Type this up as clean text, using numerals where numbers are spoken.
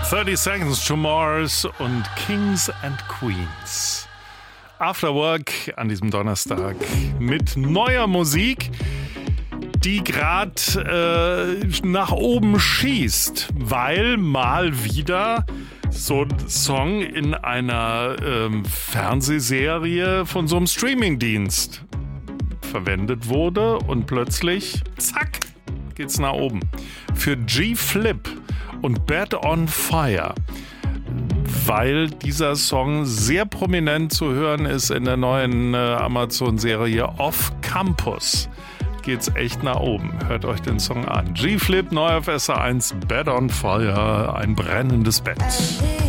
30 Seconds to Mars und Kings and Queens. After Work an diesem Donnerstag mit neuer Musik, die gerade nach oben schießt, weil mal wieder so ein Song in einer Fernsehserie von so einem Streamingdienst verwendet wurde und plötzlich, zack, geht's nach oben. Für G-Flip und Bed on Fire, weil dieser Song sehr prominent zu hören ist in der neuen Amazon-Serie Off Campus, geht's echt nach oben. Hört euch den Song an. G-Flip, neu auf SR1, Bed on Fire, ein brennendes Bett.